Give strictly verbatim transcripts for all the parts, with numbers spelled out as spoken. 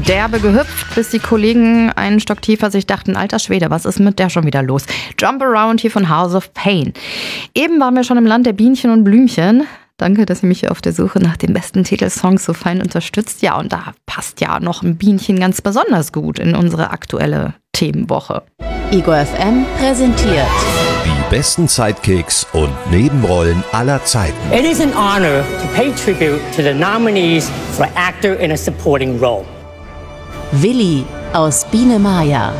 derbe gehüpft, bis die Kollegen einen Stock tiefer sich dachten, alter Schwede, was ist mit der schon wieder los? Jump Around hier von House of Pain. Eben waren wir schon im Land der Bienchen und Blümchen. Danke, dass ihr mich auf der Suche nach den besten Titelsongs so fein unterstützt. Ja, und da passt ja noch ein Bienchen ganz besonders gut in unsere aktuelle Themenwoche. Ego F M präsentiert die besten Sidekicks und Nebenrollen aller Zeiten. It is an honor to pay tribute to the nominees for actor in a supporting role. Willi aus Biene Maya.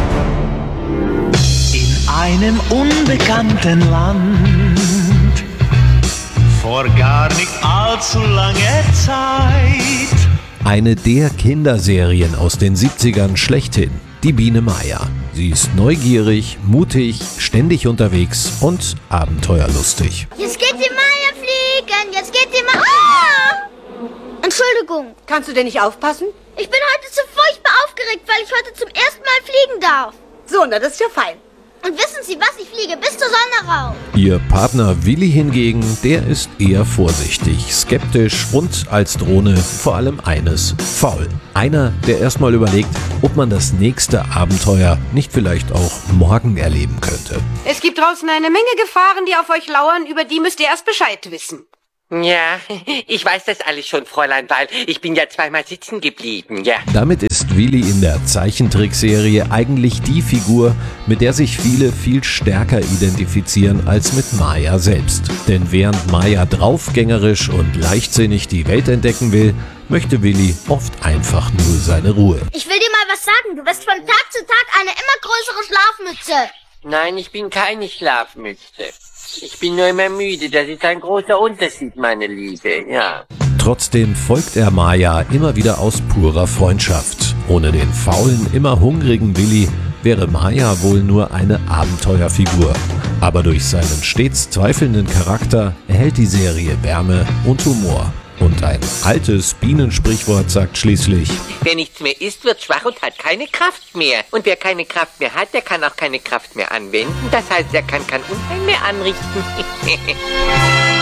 In einem unbekannten Land, vor gar nicht allzu langer Zeit. Eine der Kinderserien aus den siebzigern schlechthin, die Biene Maya. Sie ist neugierig, mutig, ständig unterwegs und abenteuerlustig. Jetzt geht die Maya fliegen, jetzt geht die Maya... Ah! Entschuldigung. Kannst du denn nicht aufpassen? Ich bin heute so furchtbar aufgeregt, weil ich heute zum ersten Mal fliegen darf. So, na, das ist ja fein. Und wissen Sie was? Ich fliege bis zur Sonne raus. Ihr Partner Willi hingegen, der ist eher vorsichtig, skeptisch und als Drohne vor allem eines, faul. Einer, der erstmal überlegt, ob man das nächste Abenteuer nicht vielleicht auch morgen erleben könnte. Es gibt draußen eine Menge Gefahren, die auf euch lauern, über die müsst ihr erst Bescheid wissen. Ja, ich weiß das alles schon, Fräulein, weil ich bin ja zweimal sitzen geblieben, ja. Damit ist Willi in der Zeichentrickserie eigentlich die Figur, mit der sich viele viel stärker identifizieren als mit Maya selbst. Denn während Maya draufgängerisch und leichtsinnig die Welt entdecken will, möchte Willi oft einfach nur seine Ruhe. Ich will dir mal was sagen. Du bist von Tag zu Tag eine immer größere Schlafmütze. Nein, ich bin keine Schlafmütze. Ich bin nur immer müde, das ist ein großer Unterschied, meine Liebe, ja. Trotzdem folgt er Maya immer wieder aus purer Freundschaft. Ohne den faulen, immer hungrigen Willi wäre Maya wohl nur eine Abenteuerfigur. Aber durch seinen stets zweifelnden Charakter erhält die Serie Wärme und Humor. Und ein altes Bienensprichwort sagt schließlich: Wer nichts mehr isst, wird schwach und hat keine Kraft mehr. Und wer keine Kraft mehr hat, der kann auch keine Kraft mehr anwenden. Das heißt, er kann kein Unheil mehr anrichten.